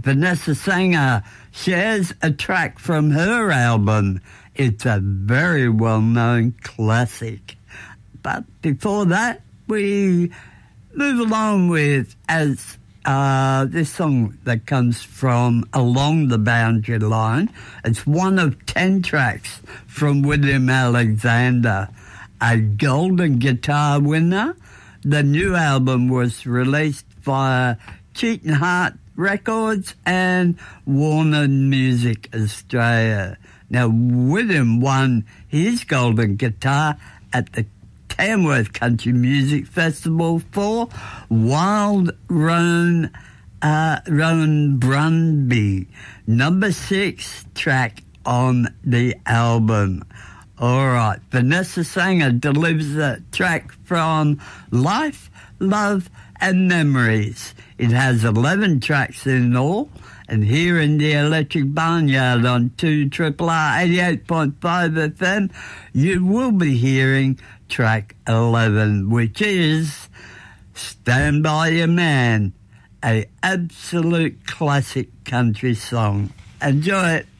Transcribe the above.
Vanessa Sanger shares a track from her album. It's a very well-known classic. But before that, we move along with this song that comes from Along the Boundary Line. It's one of 10 tracks from William Alexander, a Golden Guitar winner. The new album was released via Cheating Heart Records and Warner Music Australia. Now, William won his Golden Guitar at the Tamworth Country Music Festival for Wild Roan Brumby, number 6 track on the album. All right, Vanessa Sanger delivers a track from Life, Love and Memories. It has 11 tracks in all, and here in the Electric Barnyard on 2RRR 88.5 FM, you will be hearing track 11, which is Stand By Your Man, a absolute classic country song. Enjoy it.